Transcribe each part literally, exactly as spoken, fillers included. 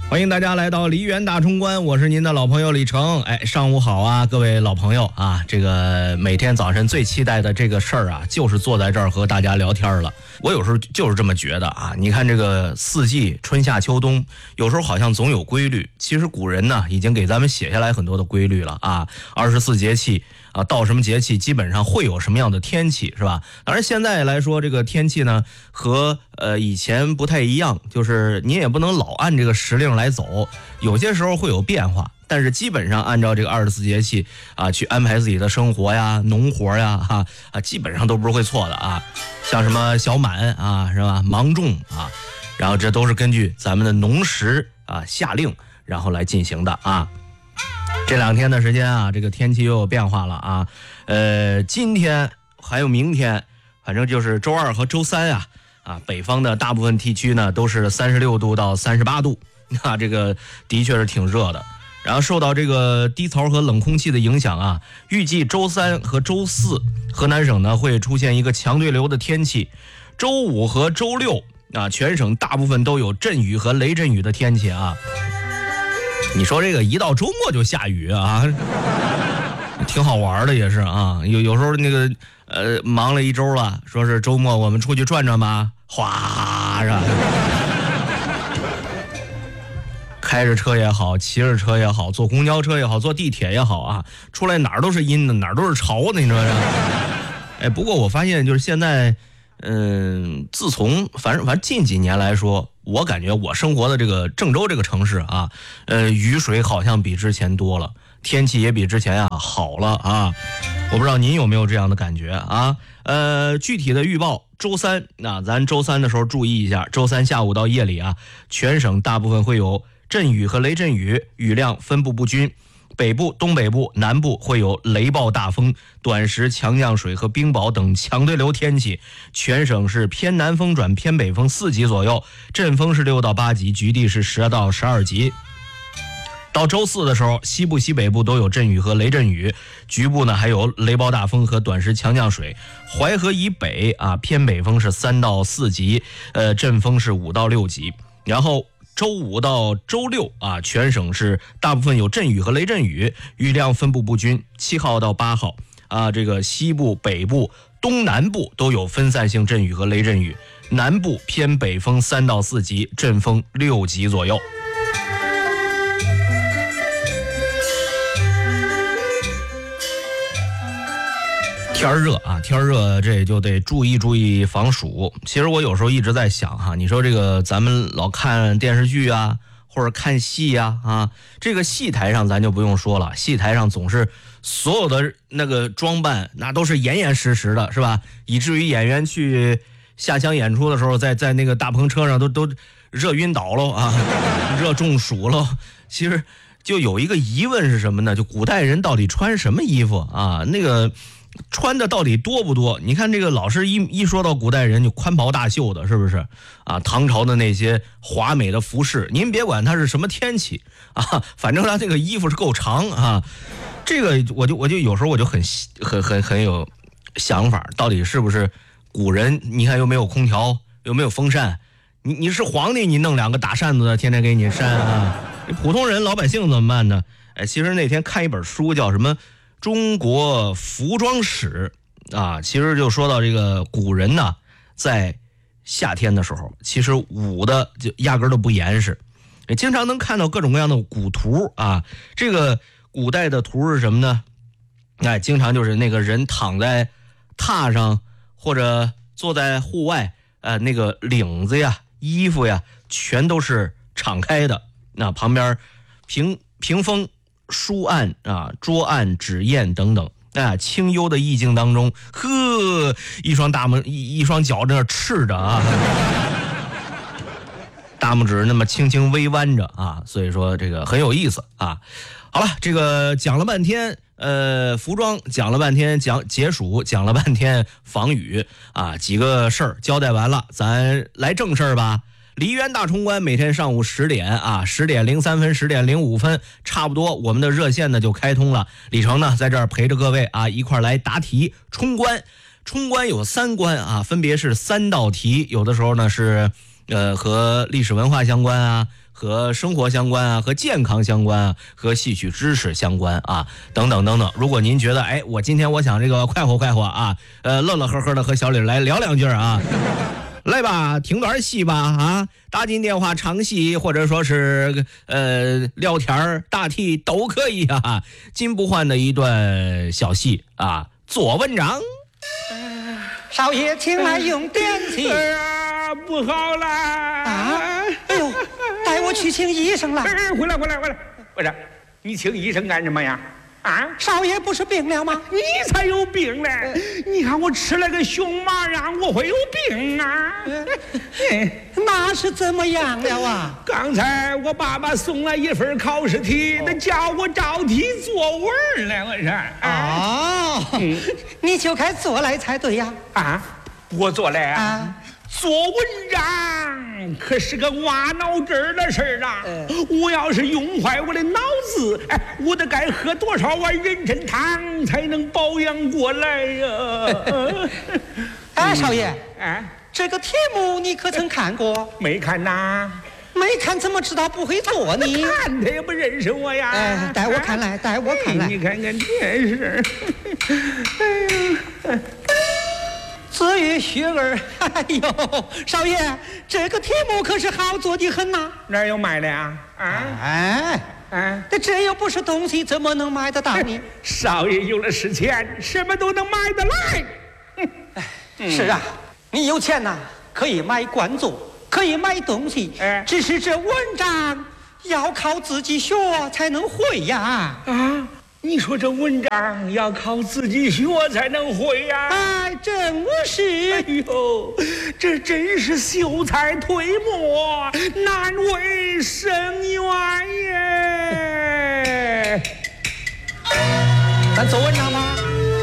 欢迎大家来到梨园大冲关，我是您的老朋友李成。哎，上午好啊，各位老朋友啊！这个每天早晨最期待的这个事儿啊，就是坐在这儿和大家聊天了。我有时候就是这么觉得啊。你看这个四季春夏秋冬，有时候好像总有规律。其实古人呢，已经给咱们写下来很多的规律了啊。二十四节气啊，到什么节气基本上会有什么样的天气，是吧？当然现在来说，这个天气呢和呃以前不太一样，就是你也不能老按这个时令来走，有些时候会有变化，但是基本上按照这个二十四节气啊去安排自己的生活呀、农活呀，哈啊，基本上都不是会错的啊。像什么小满啊，是吧？芒种啊，然后这都是根据咱们的农时啊下令，然后来进行的啊。这两天的时间啊，这个天气又有变化了啊。呃，今天还有明天，反正就是周二和周三啊。啊，北方的大部分地区呢都是三十六度到三十八度，那这个的确是挺热的。然后受到这个低槽和冷空气的影响啊，预计周三和周四河南省呢会出现一个强对流的天气，周五和周六啊，全省大部分都有阵雨和雷阵雨的天气啊。你说这个一到周末就下雨啊，挺好玩的也是啊。有有时候那个呃忙了一周了，说是周末我们出去转转吧，哗是吧？开着车也好，骑着车也好，坐公交车也好，坐地铁也好啊，出来哪儿都是阴的，哪儿都是潮的，你知道吗？哎，不过我发现就是现在，嗯，自从反正反正近几年来说，我感觉我生活的这个郑州这个城市啊，呃，雨水好像比之前多了，天气也比之前啊好了啊。我不知道您有没有这样的感觉啊？呃，具体的预报，周三那咱周三的时候注意一下，周三下午到夜里啊，全省大部分会有阵雨和雷阵雨，雨量分布不均。北部、东北部、南部会有雷暴大风、短时强降水和冰雹等强对流天气，全省是偏南风转偏北风四级左右，阵风是六到八级，局地是十到十二级。到周四的时候，西部、西北部都有阵雨和雷阵雨，局部呢还有雷暴大风和短时强降水。淮河以北啊，偏北风是三到四级，呃，阵风是五到六级。然后周五到周六啊，全省是大部分有阵雨和雷阵雨，雨量分布不均。七号到八号啊，这个西部、北部、东南部都有分散性阵雨和雷阵雨，南部偏北风三到四级，阵风六级左右。天热啊，天热这就得注意注意防暑。其实我有时候一直在想哈，你说这个咱们老看电视剧啊，或者看戏呀 啊, 啊，这个戏台上咱就不用说了，戏台上总是所有的那个装扮那都是严严实实的，是吧？以至于演员去下乡演出的时候，在在那个大篷车上都都热晕倒了啊，热中暑了。其实就有一个疑问是什么呢？就古代人到底穿什么衣服啊？那个。穿的到底多不多？你看这个老师一一说到古代人就宽袍大袖的，是不是啊？唐朝的那些华美的服饰，您别管它是什么天气啊，反正他这个衣服是够长啊。这个我就我就有时候我就很很很很有想法，到底是不是古人？你看又没有空调，又没有风扇，你你是皇帝，你弄两个打扇子的，天天给你扇啊。你普通人老百姓怎么办呢？哎，其实那天看一本书叫什么？中国服装史啊，其实就说到这个古人呢，在夏天的时候，其实捂的就压根都不严实，也经常能看到各种各样的古图啊。这个古代的图是什么呢？哎，经常就是那个人躺在榻上，或者坐在户外，呃，那个领子呀、衣服呀，全都是敞开的。那旁边屏屏风。书案啊，桌案、纸砚等等啊，清幽的意境当中，呵，一双大拇一一双脚在那赤着啊，大拇指那么轻轻微弯着啊，所以说这个很有意思啊。好了，这个讲了半天，呃，服装讲了半天，讲解暑讲了半天，防雨啊，几个事儿交代完了，咱来正事儿吧。梨园大冲关每天上午十点啊，十点零三分，十点零五分，差不多我们的热线呢就开通了。李成呢在这儿陪着各位啊一块来答题冲关。冲关有三关啊，分别是三道题，有的时候呢是呃，和历史文化相关啊，和生活相关啊，和健康相关啊，和戏曲知识相关啊，等等等等。如果您觉得，哎，我今天我想这个快活快活啊，呃，乐乐呵呵的和小李来聊两句啊，来吧，听段戏吧啊，打进电话唱戏，或者说是呃聊天大题都可以啊。金不换的一段小戏啊，做文章。 少爷，请来用点气。 哎呀，不好啦！ 啊！哎呦，带我去请医生来。 哎，回来，回来，回来！不是，你请医生干什么呀？啊！ 少爷不是病了吗？ 你才有病嘞！呃、你看我吃了个熊麻瓤，我会有病啊？ 呃、那是怎么样了啊？ 刚才我爸爸送了一份考试题，他、哦、叫我照题作文了，我说。 哦，嗯、你就该做来才对呀！ 啊，我做来啊？ 啊做文章可是个挖脑汁儿的事儿啊！呃、我要是用坏我的脑子，哎，我得该喝多少碗人参汤才能保养过来呀、啊？ 哎，少爷， 哎， 这个题目你可曾看过？ 没看呐。 没看怎么知道不会做呢？ 看他也不认识我呀！ 哎，带我看来，带我看来。 你看看电视。哎呀！ 子欲学而，哎呦，少爷，这个题目可是好做的很呐、啊。 哪有卖的呀？啊， 哎， 哎， 这这又不是东西，怎么能买得到呢？ 少爷有了是钱，什么都能买得来。 哎，嗯、是啊，你有钱呐、啊，可以买官做，可以买东西，哎，只是这文章要靠自己学才能会呀。 啊。你说这文章要靠自己学才能会呀、啊？ 哎，真是！ 哎呦，这真是秀才推磨，难为生源耶！ 咱做文章吗？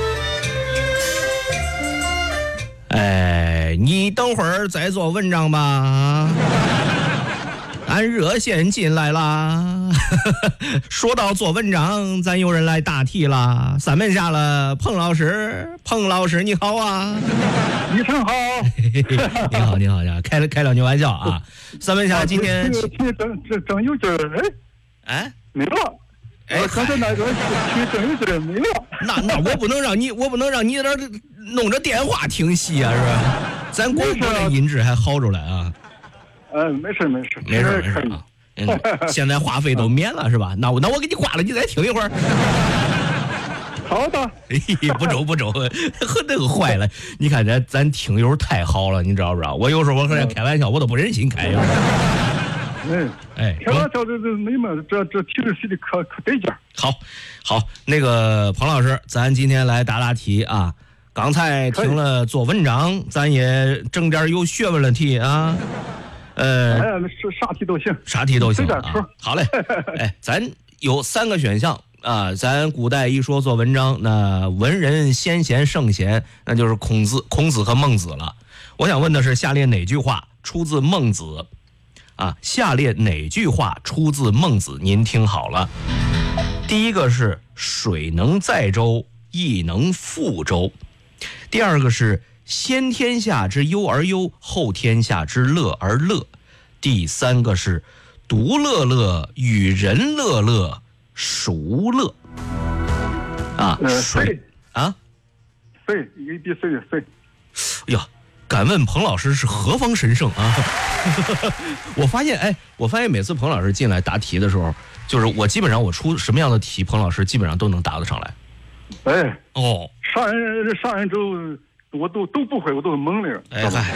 哎，你等会儿再做文章吧。俺热线进来啦！说到做文章，咱有人来答题啦。三门下了，彭老师，彭老师你好啊！ 医生好， 你好你好你好，开了开两句玩笑啊。三门下今天听郑郑郑有劲儿，哎哎没了，哎刚才那个听郑有劲儿没了。 那那我不能让你，我不能让你在这弄着电话听戏啊，是吧？咱广播的音质还好着来啊。 嗯，没事没事没事没事啊。嗯，现在话费都免了是吧？那我那我给你挂了，你再听一会儿。 好的。 哎，不中不中，和那个坏了。你看咱咱听友太好了，你知道不知道？我有时候我和人开玩笑，我都不忍心开。 嗯， 哎， 开玩笑这这没嘛，这这题目写的可可得劲。 好，好，那个彭老师，咱今天来答答题啊。刚才听了做文章，咱也整点有学问的题啊。呃， 哎呀，啥题都行， 啥题都行啊。好嘞，哎，咱有三个选项啊。咱古代一说做文章，那文人先贤圣贤，那就是孔子、孔子和孟子了。我想问的是，下列哪句话出自孟子？啊，下列哪句话出自孟子？您听好了，第一个是水能载舟，亦能覆舟；第二个是先天下之忧而忧，后天下之乐而乐；第三个是独乐乐，与人乐乐，孰乐？啊， 呃， 水啊， 水，A B C 的水。 呀，敢问彭老师是何方神圣啊？我发现，哎，我发现每次彭老师进来答题的时候，就是我基本上我出什么样的题，彭老师基本上都能答得上来。 哎， 哦， 上一上一周我都都不会，我都是蒙的。 哎嗨，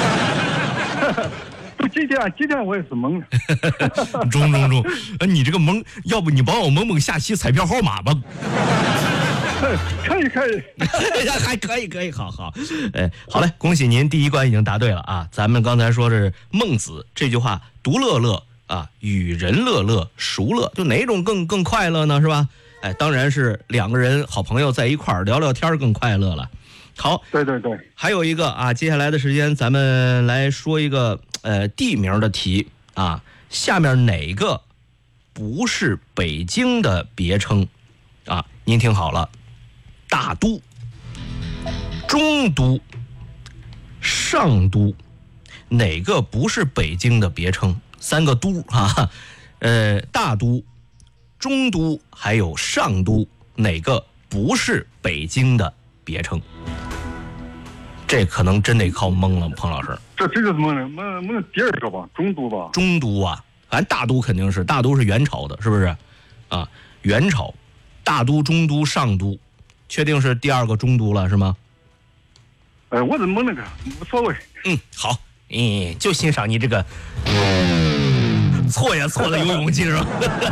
都今天今天我也是蒙的。 中中中，你这个蒙，要不你帮我蒙蒙下期彩票号码吧？ 可以可以， 还可以可以，好好，哎，好嘞，恭喜您第一关已经答对了啊！咱们刚才说是孟子这句话，独乐乐啊，与人乐乐，孰乐？就哪种更更快乐呢？是吧？哎，当然是两个人好朋友在一块儿聊聊天更快乐了。好， 对对对， 还有一个啊，接下来的时间咱们来说一个呃地名的题啊，下面哪个不是北京的别称啊？您听好了。大都、中都、上都， 哪个不是北京的别称？三个都啊，呃，大都、中都还有上都，哪个不是北京的别称？这可能真得靠蒙了，彭老师。 这这个蒙了，蒙蒙第二个吧，中都吧。 中都啊，反正大都肯定是，大都是元朝的，是不是？啊，元朝，大都、中都、上都，确定是第二个中都了，是吗？ 哎，我是蒙那个，无所谓。 嗯，好，嗯，就欣赏你这个，嗯、错也错了有勇气是吧？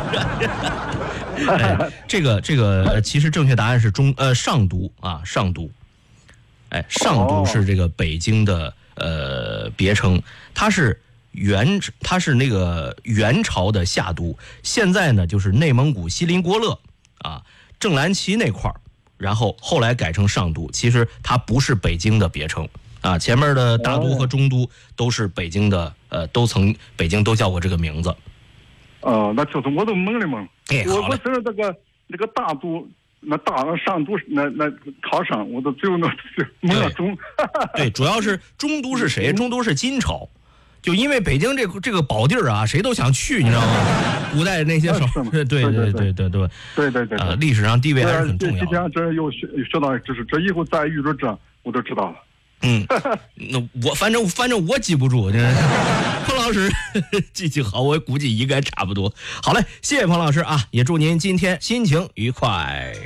哎，这个这个，其实正确答案是中呃上都啊，上都。哎，上都是这个北京的呃别称，它是元它是那个元朝的夏都，现在呢就是内蒙古锡林郭勒啊正蓝旗那块儿，然后后来改成上都，其实它不是北京的别称啊，前面的大都和中都都是北京的，呃，都曾北京都叫过这个名字。 哦、呃，那就是我都蒙了蒙。 哎， 我我知道这个那个大都。那大上都那那靠上，我都只有那蒙了中。 对，主要是中都是谁？中都是金朝，就因为北京这个这个宝地儿啊，谁都想去，你知道吗？古代那些手，对对对对对对对对对啊，历史上地位还是很重要的。 今天这又学学到知识，这以后再遇着这我都知道了。 嗯，那我反正反正我记不住，彭老师记性好，我估计应该差不多。好嘞，谢谢彭老师啊，也祝您今天心情愉快。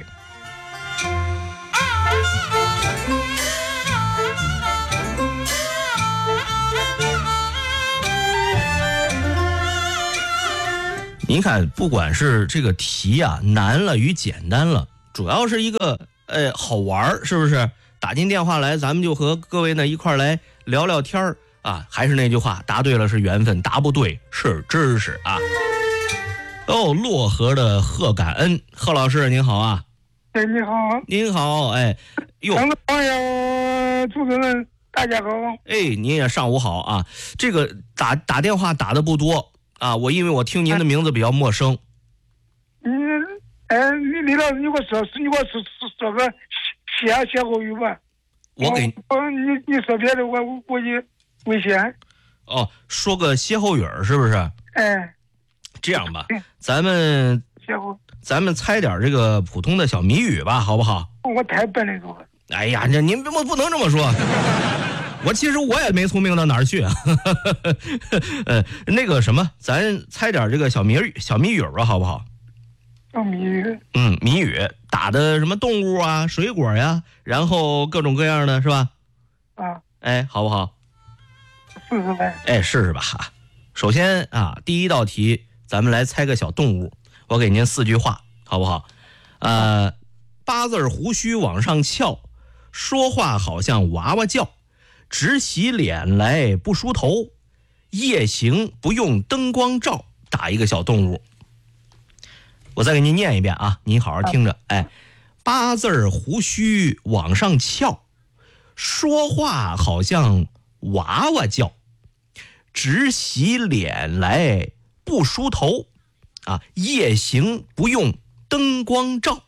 您看，不管是这个题啊难了与简单了，主要是一个呃好玩，是不是？打进电话来，咱们就和各位呢一块来聊聊天儿啊。还是那句话，答对了是缘分，答不对是知识啊。哦，漯河的贺感恩，贺老师您好啊。 哎，你好。 您好，哎，哟， 两个朋友，主持人大家好。 哎，您也上午好啊。这个打打电话打的不多啊，我因为我听您的名字比较陌生。 嗯，哎，李李老师，你给我说，你给我说说说个歇歇后语吧。 我给我你你说别的，我我估计危险。 哦，说个歇后语是不是？ 哎， 这样吧，咱们歇后， 咱们猜点这个普通的小谜语吧，好不好？ 我太笨了，这个。 哎呀，这您不不能这么说。我其实我也没聪明到哪儿去啊。呃，那个什么，咱猜点这个小谜语小谜语吧，好不好？ 小谜语。 嗯，谜语打的什么动物啊、水果呀，然后各种各样的是吧？ 啊。 哎，好不好？ 试试呗。 哎，试试吧。首先啊，第一道题，咱们来猜个小动物。我给您四句话，好不好？呃，八字胡须往上翘，说话好像娃娃叫，只洗脸来不梳头，夜行不用灯光照，打一个小动物。我再给您念一遍啊，您好好听着。哎，八字胡须往上翘，说话好像娃娃叫，只洗脸来不梳头，啊，夜行不用灯光照，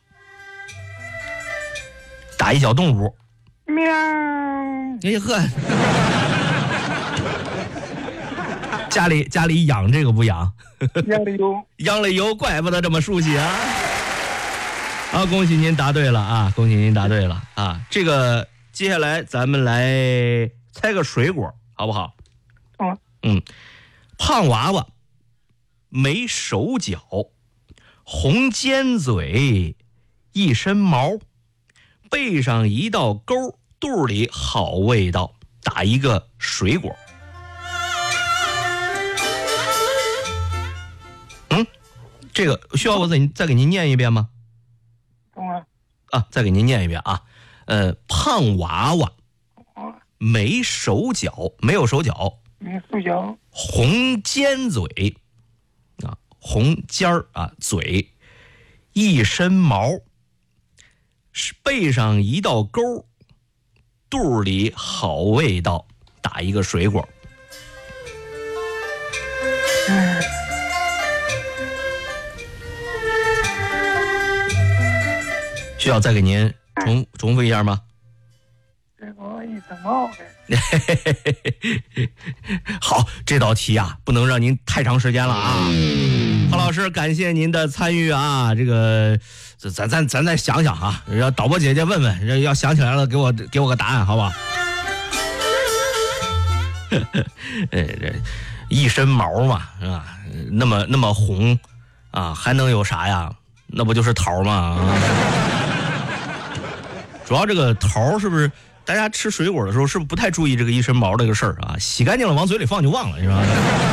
打一小动物。 喵。 哎呵，家里家里养这个不养？ 养了有， 养了有，怪不得这么熟悉啊！啊，恭喜您答对了啊！恭喜您答对了啊！这个接下来咱们来猜个水果，好不好？ 嗯嗯，胖娃娃，没手脚，红尖嘴，一身毛，背上一道沟，肚里好味道，打一个水果。嗯，这个需要我再再给您念一遍吗？ 懂了。 啊，再给您念一遍啊。呃，胖娃娃，没手脚，没有手脚， 没手脚， 红尖嘴，啊，红尖儿啊嘴，一身毛，背上一道沟，肚里好味道，打一个水果。 嗯。 需要再给您重重复一下吗？ 这个一身毛的。 好，这道题啊，不能让您太长时间了啊。郝老师，感谢您的参与啊，这个咱咱咱再想想啊，让导播姐姐问问，要想起来了给我给我个答案，好吧？呃，这一身毛嘛，是吧？那么那么红啊，还能有啥呀？那不就是桃吗？主要这个桃是不是？大家吃水果的时候是不是不太注意这个一身毛这个事儿啊？洗干净了往嘴里放就忘了，是吧？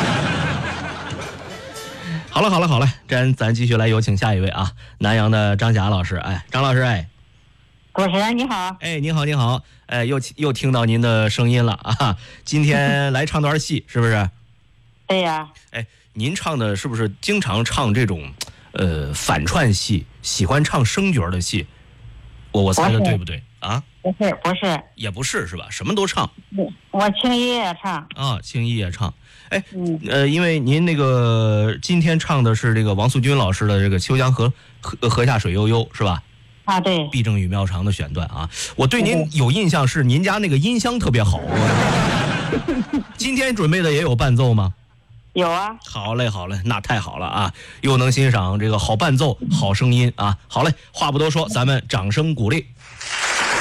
好了好了好了，咱咱继续来有请下一位啊，南阳的张霞老师。哎，张老师，哎， 主持人你好。 哎，你好你好，哎，又又听到您的声音了啊！今天来唱段戏是不是？ 对呀。 哎，您唱的是不是经常唱这种呃反串戏，喜欢唱生角的戏？我我猜的对不对啊？ 不是不是， 也不是是吧？什么都唱。 我青衣也唱啊，青衣也唱。哎，嗯、呃，因为您那个今天唱的是这个王素君老师的这个《秋江河河河下水悠悠》是吧？ 啊，对。 毕正与妙长的选段啊，我对您有印象是您家那个音箱特别好。今天准备的也有伴奏吗？ 有啊。 好嘞好嘞，那太好了啊，又能欣赏这个好伴奏好声音啊。好嘞，话不多说，咱们掌声鼓励。